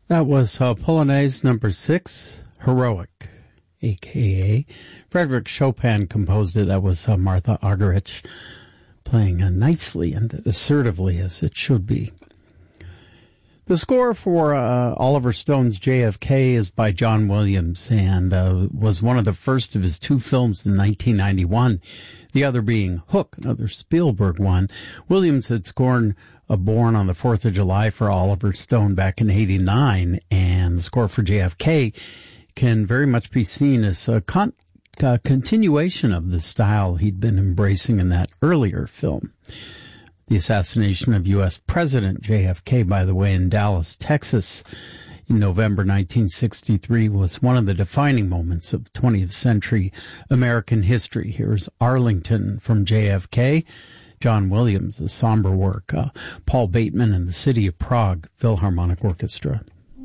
That was Polonaise number 6, Heroic, a.k.a. Frederick Chopin composed it. That was Martha Argerich playing nicely and assertively as it should be. The score for Oliver Stone's JFK is by John Williams and was one of the first of his two films in 1991, the other being Hook, another Spielberg one. Williams had scored Born on the 4th of July for Oliver Stone back in 89, and the score for JFK can very much be seen as a continuation of the style he'd been embracing in that earlier film. The assassination of U.S. President JFK, by the way, in Dallas, Texas, in November 1963 was one of the defining moments of 20th century American history. Here's Arlington from JFK. John Williams, a somber work. Paul Bateman and the City of Prague Philharmonic Orchestra.